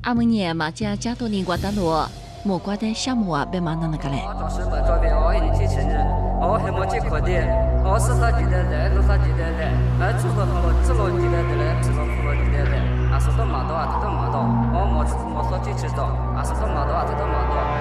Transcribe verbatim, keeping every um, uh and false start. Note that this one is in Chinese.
阿文年嘛，家家多年瓜达罗，莫瓜的项目啊，别忙那那个嘞。 找日本这边哦，引起承认，哦还没结可的，哦是他记得来，是他记得来，哎，出了好了，吃了记得的来，吃了苦了记得来，啊，是都马到啊，他都马到，哦，没吃没说去吃到，啊，是都马到啊，他都马到。